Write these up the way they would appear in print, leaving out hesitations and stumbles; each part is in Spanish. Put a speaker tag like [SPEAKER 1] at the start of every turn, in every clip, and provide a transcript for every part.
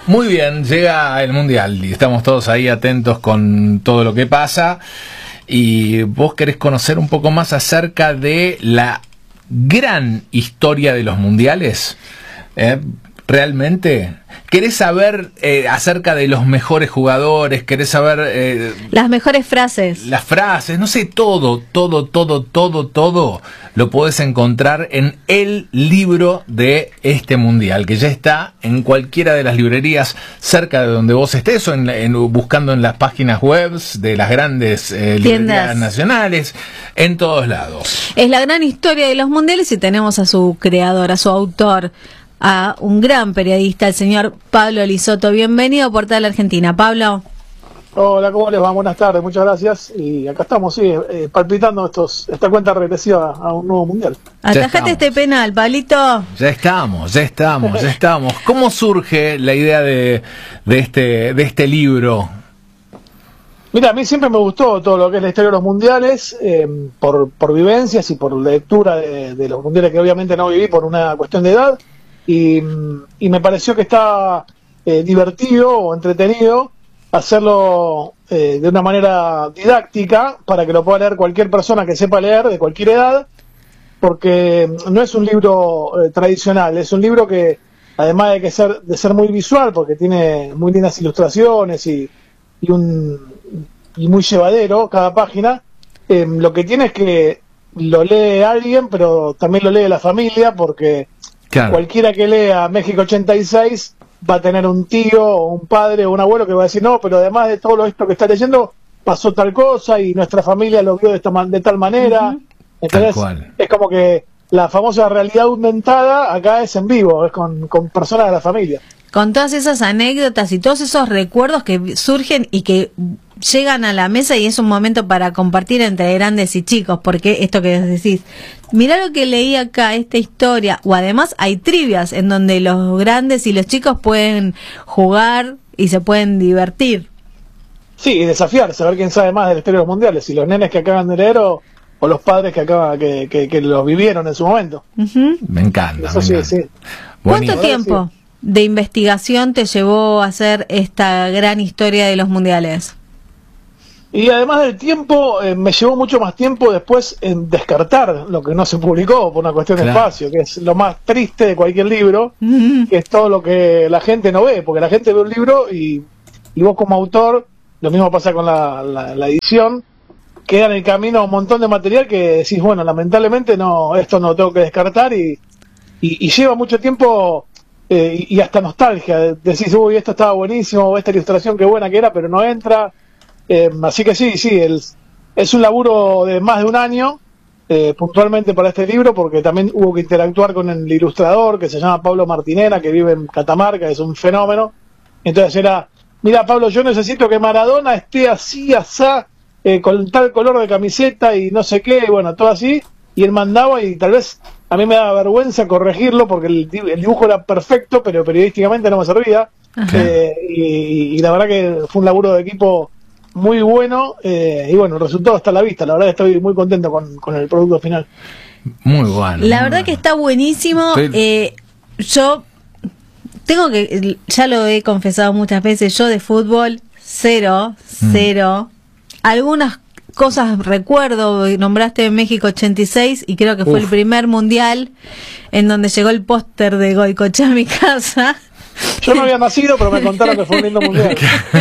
[SPEAKER 1] Muy bien, llega el Mundial y estamos todos ahí atentos con todo lo que pasa. Y vos querés conocer un poco más acerca de la gran historia de los mundiales. ¿Realmente? ¿Querés saber acerca de los mejores jugadores? ¿Querés saber
[SPEAKER 2] las mejores frases?
[SPEAKER 1] Las frases, no sé, todo lo podés encontrar en el libro de este mundial, que ya está en cualquiera de las librerías cerca de donde vos estés, o buscando en las páginas web de las grandes librerías nacionales, en todos lados.
[SPEAKER 2] Es la gran historia de los mundiales y tenemos a su creador, a su autor, a un gran periodista, el señor Pablo Lizoto. Bienvenido a Portal Argentina, Pablo.
[SPEAKER 3] Hola, ¿cómo les va? Buenas tardes, muchas gracias. Y acá estamos, palpitando esta cuenta regresiva a un nuevo mundial.
[SPEAKER 2] Atajate este penal, Pablito.
[SPEAKER 1] Ya estamos. ¿Cómo surge la idea de este libro?
[SPEAKER 3] Mira, a mí siempre me gustó todo lo que es la historia de los mundiales, por vivencias y por lectura de los mundiales que obviamente no viví por una cuestión de edad. Y me pareció que estaba divertido o entretenido hacerlo de una manera didáctica para que lo pueda leer cualquier persona que sepa leer de cualquier edad, porque no es un libro tradicional, es un libro que, además de ser muy visual, porque tiene muy lindas ilustraciones y muy llevadero cada página, lo que tiene es que lo lee alguien, pero también lo lee la familia, porque claro, cualquiera que lea México 86 va a tener un tío o un padre o un abuelo que va a decir, no, pero además de todo esto que está leyendo, pasó tal cosa y nuestra familia lo vio de tal manera. Entonces, es como que la famosa realidad aumentada acá es en vivo, es con personas de la familia.
[SPEAKER 2] Con todas esas anécdotas y todos esos recuerdos que surgen y que llegan a la mesa, y es un momento para compartir entre grandes y chicos, porque esto que decís, mirá lo que leí acá, esta historia, o además hay trivias en donde los grandes y los chicos pueden jugar y se pueden divertir.
[SPEAKER 3] Sí, y desafiarse, a ver quién sabe más de la historia de los mundiales, si los nenes que acaban de leer o los padres que los vivieron en su momento.
[SPEAKER 1] Me encanta.
[SPEAKER 3] Eso sí.
[SPEAKER 2] ¿Cuánto tiempo de investigación te llevó a hacer esta gran historia de los mundiales?
[SPEAKER 3] Y además del tiempo, me llevó mucho más tiempo después en descartar lo que no se publicó por una cuestión de espacio, que es lo más triste de cualquier libro, que es todo lo que la gente no ve, porque la gente ve un libro y vos como autor, lo mismo pasa con la edición, queda en el camino un montón de material que decís, bueno, lamentablemente no, esto no lo tengo que descartar, y lleva mucho tiempo y hasta nostalgia, decís, uy, esto estaba buenísimo, esta ilustración qué buena que era, pero no entra. Así que sí, es un laburo de más de un año, puntualmente para este libro, porque también hubo que interactuar con el ilustrador, que se llama Pablo Martinera, que vive en Catamarca, es un fenómeno. Entonces era, mira Pablo, yo necesito que Maradona esté así, asá, con tal color de camiseta y no sé qué, y bueno, todo así, y él mandaba, y tal vez a mí me daba vergüenza corregirlo, porque el dibujo era perfecto, pero periodísticamente no me servía. Y la verdad que fue un laburo de equipo muy bueno, y bueno, el resultado está a la vista. La verdad que estoy muy contento con el producto final.
[SPEAKER 1] Muy bueno.
[SPEAKER 2] La verdad que está buenísimo. Yo tengo que, ya lo he confesado muchas veces, yo de fútbol cero. Algunas cosas recuerdo, nombraste México 86 y creo que fue el primer mundial en donde llegó el póster de Goicoechea a mi casa.
[SPEAKER 3] Yo no había nacido, pero me contaron que fue un lindo mundial.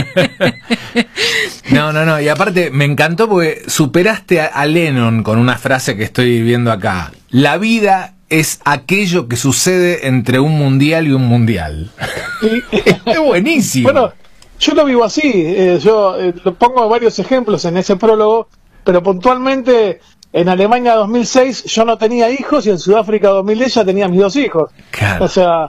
[SPEAKER 1] No, y aparte me encantó porque superaste a Lennon con una frase que estoy viendo acá. La vida es aquello que sucede entre un mundial y un mundial. Es buenísimo.
[SPEAKER 3] Bueno, yo lo vivo así, lo pongo varios ejemplos en ese prólogo, pero puntualmente en Alemania 2006 yo no tenía hijos y en Sudáfrica 2010 ya tenía mis 2 hijos.
[SPEAKER 1] Claro.
[SPEAKER 3] O sea,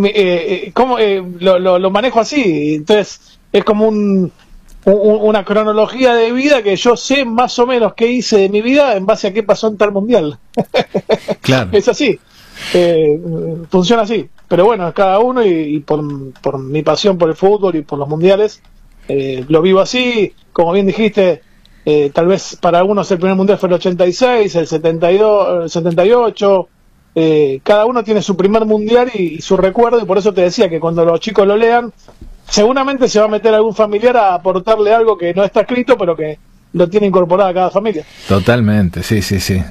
[SPEAKER 3] lo manejo así, entonces es como una cronología de vida que yo sé más o menos qué hice de mi vida en base a qué pasó en tal mundial.
[SPEAKER 1] Claro.
[SPEAKER 3] Es así, funciona así, pero bueno, es cada uno, y por mi pasión por el fútbol y por los mundiales, lo vivo así, como bien dijiste. Tal vez para algunos el primer mundial fue el 86, el 72, el 78. Cada uno tiene su primer mundial y su recuerdo, y por eso te decía que cuando los chicos lo lean seguramente se va a meter algún familiar a aportarle algo que no está escrito, pero que lo tiene incorporado a cada familia.
[SPEAKER 1] Totalmente, sí.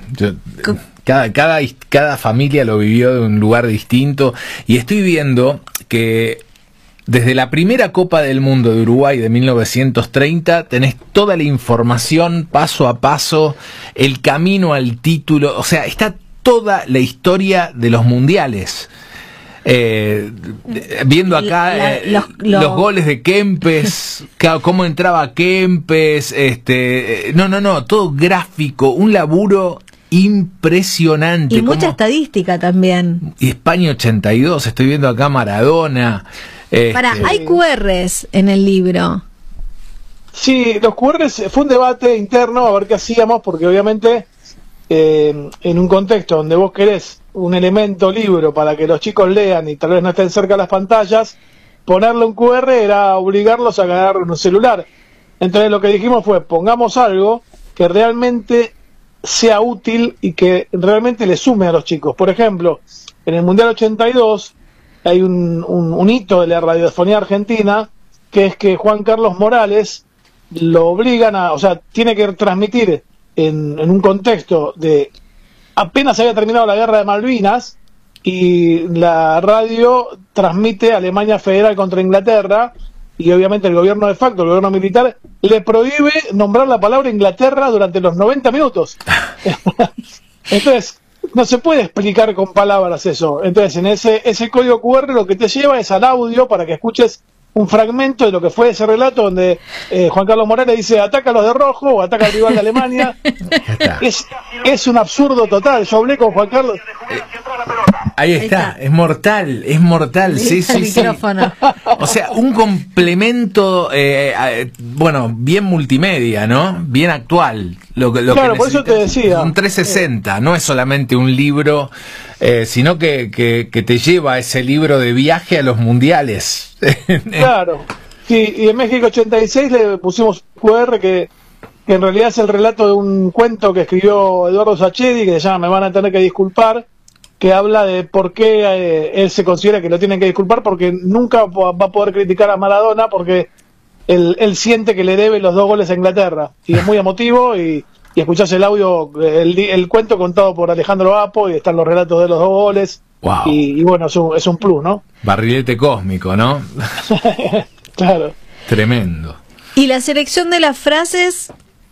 [SPEAKER 1] Cada familia lo vivió de un lugar distinto, y estoy viendo que desde la primera Copa del Mundo de Uruguay de 1930 tenés toda la información paso a paso, el camino al título, o sea, está toda la historia de los mundiales. Viendo acá los goles de Kempes, cómo entraba Kempes, todo gráfico, un laburo impresionante.
[SPEAKER 2] Y mucha estadística también.
[SPEAKER 1] Y España 82, estoy viendo acá Maradona.
[SPEAKER 2] Hay QRs en el libro.
[SPEAKER 3] Sí, los QRs fue un debate interno a ver qué hacíamos, porque obviamente en un contexto donde vos querés un elemento libro para que los chicos lean y tal vez no estén cerca de las pantallas, ponerle un QR era obligarlos a agarrar un celular. Entonces lo que dijimos fue, pongamos algo que realmente sea útil y que realmente le sume a los chicos. Por ejemplo, en el Mundial 82 hay un hito de la radiofonía argentina, que es que Juan Carlos Morales lo obligan tiene que transmitir en un contexto de apenas había terminado la guerra de Malvinas, y la radio transmite Alemania Federal contra Inglaterra, y obviamente el gobierno de facto, el gobierno militar, le prohíbe nombrar la palabra Inglaterra durante los 90 minutos. Entonces, no se puede explicar con palabras eso. Entonces, en ese código QR lo que te lleva es al audio para que escuches un fragmento de lo que fue ese relato donde Juan Carlos Morales dice ataca a los de rojo o ataca al rival de Alemania. Es un absurdo total. Yo hablé con Juan Carlos.
[SPEAKER 1] Ahí está, es mortal, sí. O sea, un complemento, bien multimedia, ¿no? Bien actual.
[SPEAKER 3] Claro, por eso te decía.
[SPEAKER 1] Un 360, no es solamente un libro, sino que te lleva a ese libro de viaje a los mundiales.
[SPEAKER 3] Claro, sí, y en México 86 le pusimos QR que en realidad es el relato de un cuento que escribió Eduardo Sacheri, que se llama Me van a tener que disculpar, que habla de por qué él se considera que lo tienen que disculpar, porque nunca va a poder criticar a Maradona, porque él siente que le debe los 2 goles a Inglaterra, y es muy emotivo, y escuchás el audio, el cuento contado por Alejandro Apo, y están los relatos de los 2 goles.
[SPEAKER 1] Wow.
[SPEAKER 3] Y bueno, es un plus, ¿no?
[SPEAKER 1] Barrilete cósmico, ¿no?
[SPEAKER 3] Claro.
[SPEAKER 1] Tremendo.
[SPEAKER 2] Y la selección de las frases